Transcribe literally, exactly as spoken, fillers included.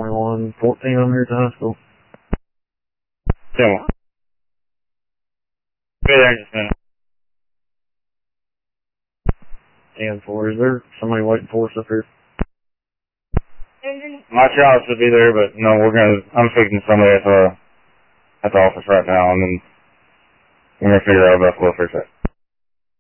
twenty-one fourteen, I'm here at the high school. ten one. Be there in just a minute. ten four, is there somebody waiting for us up here? My child should be there, but no, we're gonna, I'm speaking to somebody at the, at the office right now, and then we're gonna figure out about the welfare check.